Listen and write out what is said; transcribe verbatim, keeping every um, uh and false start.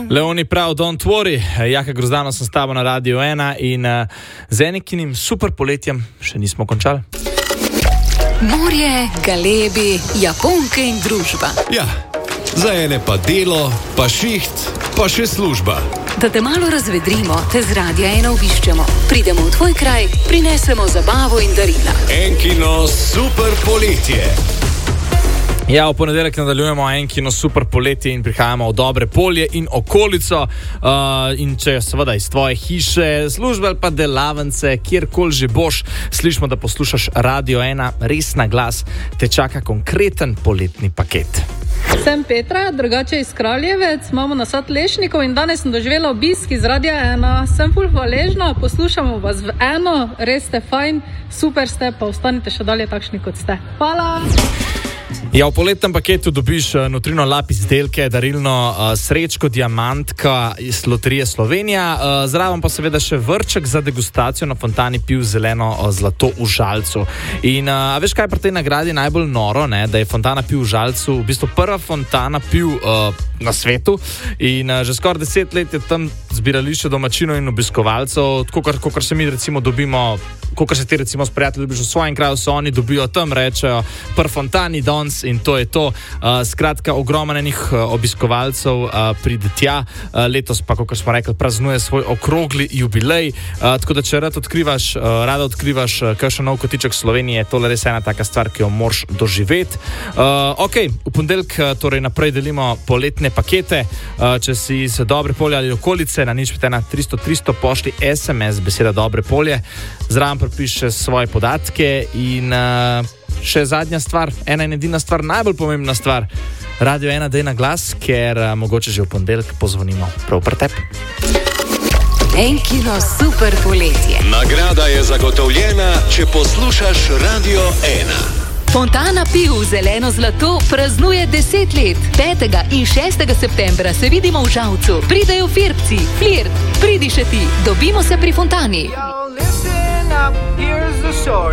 Leoni prav, don't worry. Jaka Grozdano sem s tabo na Radiu ena in uh, z enikinim super poletjem še nismo končali. Morje, galebi, Japonke in družba. Ja, za ene pa delo, pa šiht, pa še služba. Da te malo razvedrimo, te z Radia ena obiščemo. Pridemo v tvoj kraj, prinesemo zabavo in darila. Enkino super poletje. Ja, v ponedeljek nadaljujemo Enkino super poletje in prihajamo v Dobre Polje in okolico. Uh, in če seveda iz tvoje hiše, službe ali pa delavnice, kjerkoli že boš, slišimo, da poslušaš Radio ena, res na glas, te čaka konkreten poletni paket. Sem Petra, drugače iz Kraljevec, imamo nasad lešnikov in danes sem doživela obisk iz Radia ena. Sem ful hvaležna, poslušamo vas v eno, res ste fajn, super ste, pa ostanite še dalje takšni, kot ste. Hvala! Ja, v poletnem paketu dobiš uh, Nutrino Lab izdelke, darilno uh, srečko diamantka iz Loterije Slovenija, uh, zraven pa seveda še vrček za degustacijo na fontani piv zeleno uh, zlato v Žalcu. In uh, veš, kaj pri tej nagradi najbolj noro, ne? Da je fontana piv v Žalcu v bistvu prva fontana piv uh, na svetu in uh, že skoraj deset let je tam zbirališče domačinov in obiskovalcev, tako kar, kar se mi recimo dobimo, kot se ti recimo s prijatelji dobiš v svojem kraju, so oni dobijo tam, rečejo, pr fontani dons in to je to. Uh, skratka, ogromno enih uh, obiskovalcev uh, pride tja. Uh, letos pa, kot smo rekli, praznuje svoj okrogli jubilej. Uh, tako da, če rad odkrivaš, uh, rada odkrivaš uh, kakšen nov kotiček Slovenije, je to res ena taka stvar, ki jo moraš doživeti. Uh, ok, v ponedeljek uh, torej naprej delimo poletne pakete. Uh, če si iz Dobre Polje ali okolice, na nič pet ena tristo tristo pošli es em es beseda Dobre Polje. Zraven pripiše svoje podatke in uh, še zadnja stvar, ena in edina stvar, najbolj pomembna stvar. Radio ena dej na glas, ker uh, mogoče že v ponedeljek pozvonimo prav pri tebi. Enkino super poletje. Nagrada je zagotovljena, če poslušaš Radio ena. Fontana piv zeleno zlato praznuje deset let. petega in šestega septembra se vidimo v Žalcu. Pridejo Firbci, Flirt, pridi še ti. Dobimo se pri fontani.